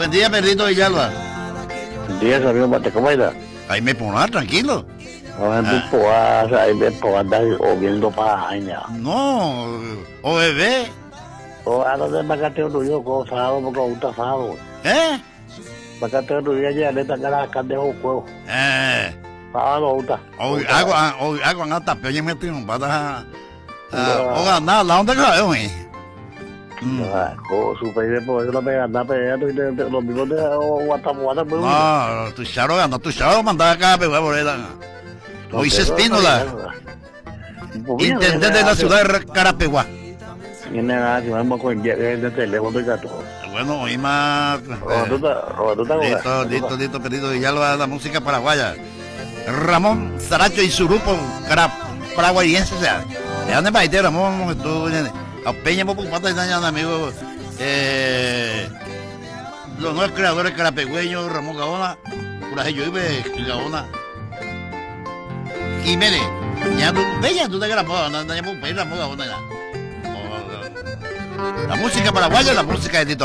buen día, Pedrito Villalba. Buen día, amigo Mate, ¿cómo está? Ahí me pongo tranquilo. Ahí me pongo andar viendo para años. No, o bebé. O ahora de Macateo tuyo, con sábado, porque aún está sábado. Macateo tuyo, ya le están ganando carne o juego. Sábado, aún está. Hoy hago en alta, pero ya me estoy un bata. Oiga, nada, ¿la dónde cae, güey? Su país, pues, no me anda peleando y los mismos de Guatemala. No, tu charo mandaba acá, pero por ahí. Moisés Espínola, intendente de la ciudad de Carapeguá. Tiene nada que vamos con el teléfono y gato. Bueno, hoy más. Listo, Pedrito Villalba, la música paraguaya. Ramón Saracho y su grupo paraguayense, o sea, ¿de dónde va a ir Ramón? Estuvo a Peña, por parte de amigos, los nuevos creadores carapegüeños, Ramón Gaona, Curajillo Ibe, Gaona, Jiménez, ya tú, Peña, tú te grabas, no, Ramón Gaona, la música paraguaya, la música de Tito.